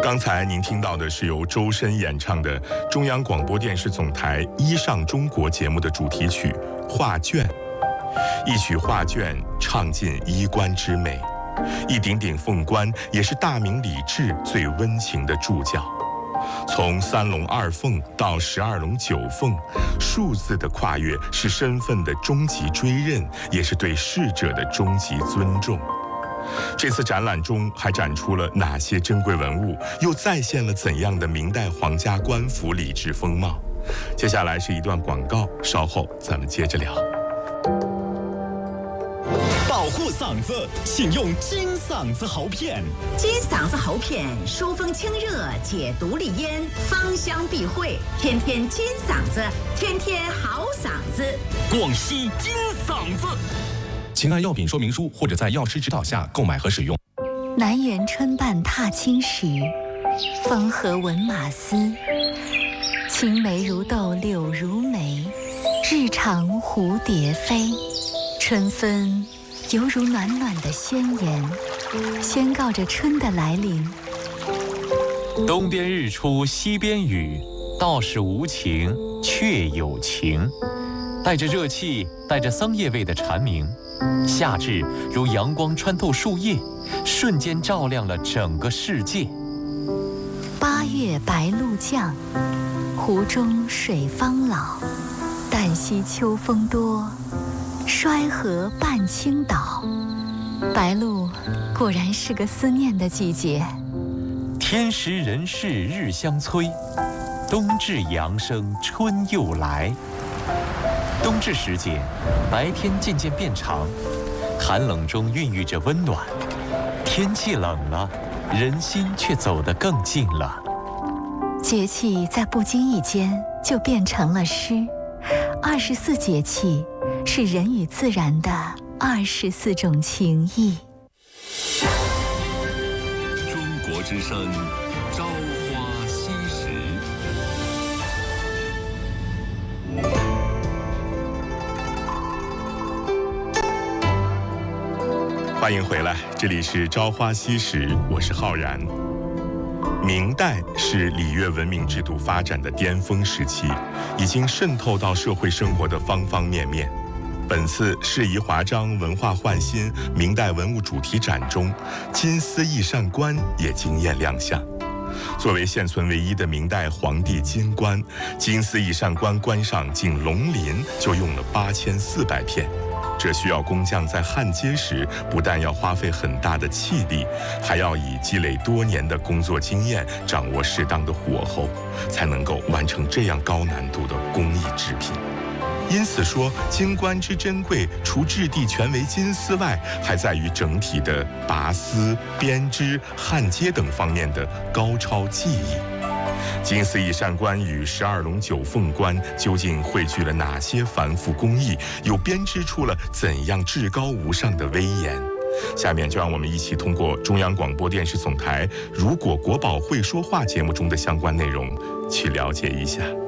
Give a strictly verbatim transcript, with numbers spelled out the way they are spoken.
刚才您听到的是由周深演唱的中央广播电视总台《衣上中国》节目的主题曲《画卷》。一曲画卷唱尽衣冠之美，一顶顶凤冠也是大明礼制最温情的祝教。从三龙二凤到十二龙九凤，数字的跨越是身份的终极追认，也是对逝者的终极尊重。这次展览中还展出了哪些珍贵文物，又再现了怎样的明代皇家官府礼制风貌？接下来是一段广告，稍后咱们接着聊。 保护嗓子，请用金嗓子喉片。 金嗓子喉片疏风清热，解毒利咽，芳香避秽，天天金嗓子，天天好嗓子。 广西金嗓子。 请按药品说明书或者在药师指导下购买和使用。 南园春半踏青时，风和闻马嘶。青梅如豆柳如眉，日长蝴蝶飞。春分犹如暖暖的宣言，宣告着春的来临。 东边日出西边雨，道是无晴却有晴。带着热气，带着桑叶味的蝉鸣，夏至如阳光穿透树叶，瞬间照亮了整个世界。 八月白露降，湖中水方老。旦夕秋风多，衰河半倾倒。白露果然是个思念的季节。 天时人事日相催，冬至阳生春又来。冬至时节，白天渐渐变长，寒冷中孕育着温暖。天气冷了，人心却走得更近了。 节气在不经意间就变成了诗。二十四节气是人与自然的二十四种情谊。 中国之声，朝花夕拾。 欢迎回来，这里是朝花夕拾，我是浩然。明代是礼乐文明制度发展的巅峰时期，已经渗透到社会生活的方方面面。本次适宜华章文化焕新明代文物主题展中，金丝翼扇冠也惊艳亮相。作为现存唯一的明代皇帝金冠，金丝翼扇冠冠上仅龙鳞就用了八千四百片。这需要工匠在焊接时，不但要花费很大的气力，还要以积累多年的工作经验，掌握适当的火候，才能够完成这样高难度的工艺制品。因此说，金冠之珍贵，除质地全为金丝外，还在于整体的拔丝、编织、焊接等方面的高超技艺。金丝翼扇冠与十二龙九凤冠究竟汇聚了哪些繁复工艺，又编织出了怎样至高无上的威严？下面就让我们一起通过中央广播电视总台《如果国宝会说话》节目中的相关内容，去了解一下。